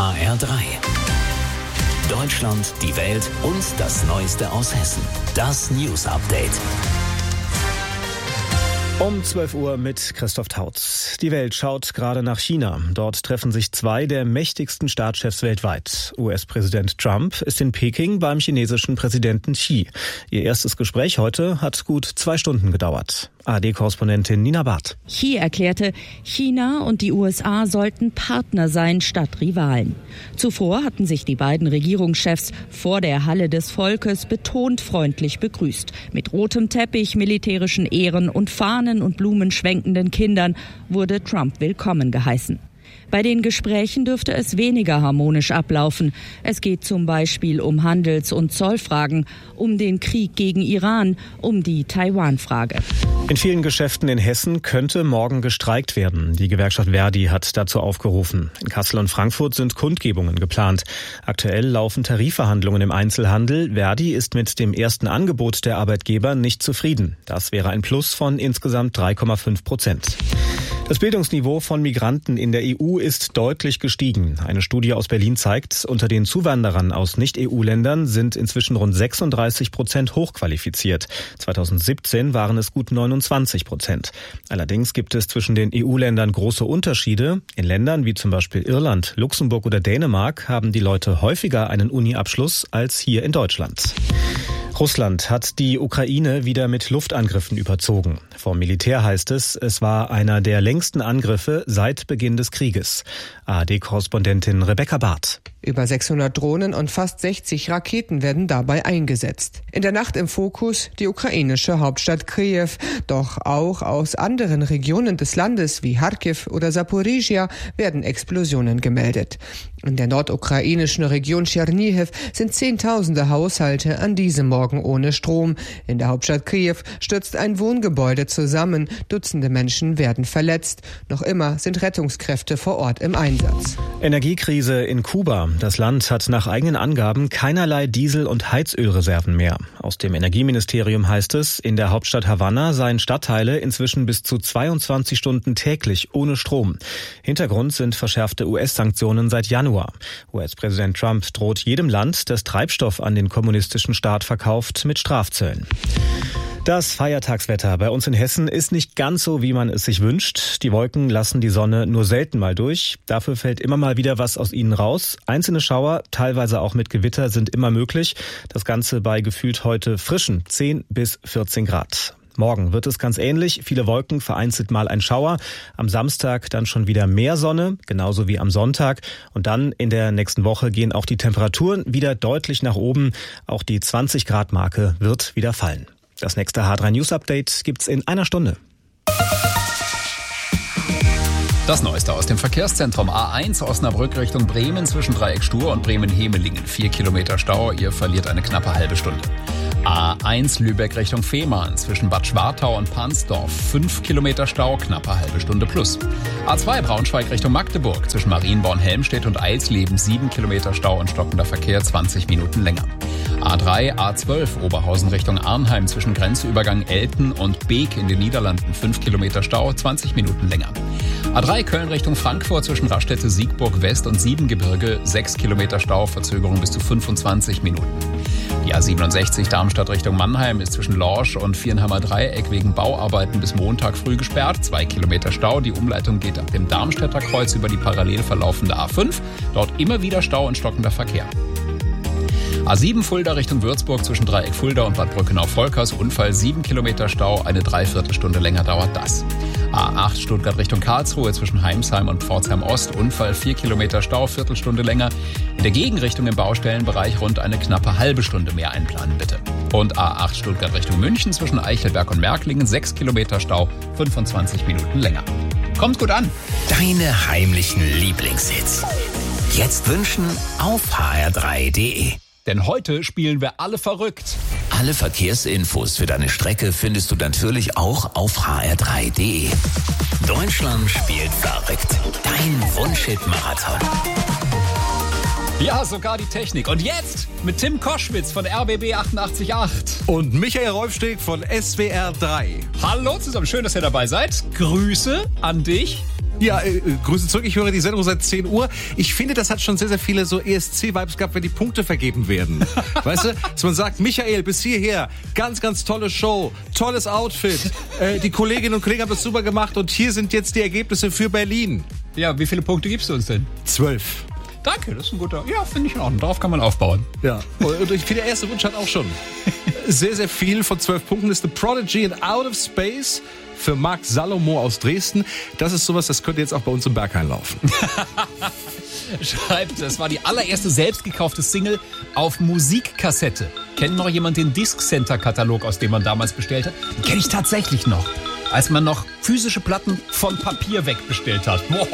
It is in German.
HR3. Deutschland, die Welt und das Neueste aus Hessen. Das News Update. Um 12 Uhr mit Christoph Taut. Die Welt schaut gerade nach China. Dort treffen sich zwei der mächtigsten Staatschefs weltweit. US-Präsident Trump ist in Peking beim chinesischen Präsidenten Xi. Ihr erstes Gespräch heute hat gut 2 Stunden gedauert. ARD-Korrespondentin Nina Barth. Xi erklärte, China und die USA sollten Partner sein statt Rivalen. Zuvor hatten sich die beiden Regierungschefs vor der Halle des Volkes betont freundlich begrüßt. Mit rotem Teppich, militärischen Ehren und Fahnen und Blumen schwenkenden Kindern wurde Trump willkommen geheißen. Bei den Gesprächen dürfte es weniger harmonisch ablaufen. Es geht zum Beispiel um Handels- und Zollfragen, um den Krieg gegen Iran, um die Taiwan-Frage. In vielen Geschäften in Hessen könnte morgen gestreikt werden. Die Gewerkschaft Verdi hat dazu aufgerufen. In Kassel und Frankfurt sind Kundgebungen geplant. Aktuell laufen Tarifverhandlungen im Einzelhandel. Verdi ist mit dem ersten Angebot der Arbeitgeber nicht zufrieden. Das wäre ein Plus von insgesamt 3,5%. Das Bildungsniveau von Migranten in der EU ist deutlich gestiegen. Eine Studie aus Berlin zeigt, unter den Zuwanderern aus Nicht-EU-Ländern sind inzwischen rund 36% hochqualifiziert. 2017 waren es gut 29%. Allerdings gibt es zwischen den EU-Ländern große Unterschiede. In Ländern wie zum Beispiel Irland, Luxemburg oder Dänemark haben die Leute häufiger einen Uni-Abschluss als hier in Deutschland. Russland hat die Ukraine wieder mit Luftangriffen überzogen. Vom Militär heißt es, es war einer der längsten Angriffe seit Beginn des Krieges. ARD-Korrespondentin Rebecca Barth. Über 600 Drohnen und fast 60 Raketen werden dabei eingesetzt. In der Nacht im Fokus die ukrainische Hauptstadt Kiew. Doch auch aus anderen Regionen des Landes wie Charkiw oder Saporizhia werden Explosionen gemeldet. In der nordukrainischen Region Tschernihiw sind Zehntausende Haushalte an diesem Morgen ohne Strom. In der Hauptstadt Kiew stürzt ein Wohngebäude zusammen. Dutzende Menschen werden verletzt. Noch immer sind Rettungskräfte vor Ort im Einsatz. Energiekrise in Kuba. Das Land hat nach eigenen Angaben keinerlei Diesel- und Heizölreserven mehr. Aus dem Energieministerium heißt es, in der Hauptstadt Havanna seien Stadtteile inzwischen bis zu 22 Stunden täglich ohne Strom. Hintergrund sind verschärfte US-Sanktionen seit Januar. US-Präsident Trump droht jedem Land, das Treibstoff an den kommunistischen Staat verkauft, mit Strafzöllen. Das Feiertagswetter bei uns in Hessen ist nicht ganz so, wie man es sich wünscht. Die Wolken lassen die Sonne nur selten mal durch. Dafür fällt immer mal wieder was aus ihnen raus. Einzelne Schauer, teilweise auch mit Gewitter, sind immer möglich. Das Ganze bei gefühlt heute frischen 10 bis 14 Grad. Morgen wird es ganz ähnlich. Viele Wolken, vereinzelt mal ein Schauer. Am Samstag dann schon wieder mehr Sonne, genauso wie am Sonntag. Und dann in der nächsten Woche gehen auch die Temperaturen wieder deutlich nach oben. Auch die 20-Grad-Marke wird wieder fallen. Das nächste H3 News Update gibt's in einer Stunde. Das Neueste aus dem Verkehrszentrum A1 Osnabrück Richtung Bremen zwischen Dreieck Stur und Bremen-Hemelingen. 4 Kilometer Stau, ihr verliert eine knappe halbe Stunde. A1 Lübeck Richtung Fehmarn zwischen Bad Schwartau und Pansdorf. 5 Kilometer Stau, knappe halbe Stunde plus. A2 Braunschweig Richtung Magdeburg zwischen Marienborn-Helmstedt und Eisleben. 7 Kilometer Stau und stockender Verkehr, 20 Minuten länger. A3, A12 Oberhausen Richtung Arnheim zwischen Grenzübergang Elten und Beek in den Niederlanden. 5 Kilometer Stau, 20 Minuten länger. A3 Köln Richtung Frankfurt zwischen Raststätte Siegburg West und Siebengebirge. 6 Kilometer Stau, Verzögerung bis zu 25 Minuten. Die A67 Darmstadt Richtung Mannheim ist zwischen Lorsch und Viernheimer Dreieck wegen Bauarbeiten bis Montag früh gesperrt. 2 Kilometer Stau. Die Umleitung geht ab dem Darmstädter Kreuz über die parallel verlaufende A5. Dort immer wieder Stau und stockender Verkehr. A7 Fulda Richtung Würzburg zwischen Dreieck Fulda und Bad Brückenau-Volkers. Unfall, 7 Kilometer Stau, eine Dreiviertelstunde länger dauert das. A8 Stuttgart Richtung Karlsruhe zwischen Heimsheim und Pforzheim Ost. Unfall, 4 Kilometer Stau, Viertelstunde länger. In der Gegenrichtung im Baustellenbereich rund eine knappe halbe Stunde mehr einplanen bitte. Und A8 Stuttgart Richtung München zwischen Eichelberg und Märklingen. 6 Kilometer Stau, 25 Minuten länger. Kommt gut an! Deine heimlichen Lieblingshits. Jetzt wünschen auf hr3.de. Denn heute spielen wir alle verrückt. Alle Verkehrsinfos für deine Strecke findest du natürlich auch auf hr3.de. Deutschland spielt verrückt. Dein Wunschhit-Marathon. Ja, sogar die Technik. Und jetzt mit Tim Koschwitz von RBB 88.8. Und Michael Rolfsteg von SWR 3. Hallo zusammen, schön, dass ihr dabei seid. Grüße an dich Ja, Grüße zurück. Ich höre die Sendung seit 10 Uhr. Ich finde, das hat schon sehr, sehr viele so ESC-Vibes gehabt, wenn die Punkte vergeben werden. Weißt du, dass man sagt, Michael, bis hierher, ganz, ganz tolle Show, tolles Outfit. Die Kolleginnen und Kollegen haben das super gemacht und hier sind jetzt die Ergebnisse für Berlin. Ja, wie viele Punkte gibst du uns denn? 12. Danke, das ist ein guter. Ja, finde ich in Ordnung. Darauf kann man aufbauen. Ja. Und ich finde, der erste Wunsch hat auch schon sehr, sehr viel von 12 Punkten. Ist The Prodigy and Out of Space für Marc Salomo aus Dresden. Das ist sowas, das könnte jetzt auch bei uns im Berghain laufen. Schreibt, das war die allererste selbst gekaufte Single auf Musikkassette. Kennt noch jemand den Disc Center Katalog, aus dem man damals bestellt hat? Den kenne ich tatsächlich noch. Als man noch physische Platten von Papier wegbestellt hat. Boah,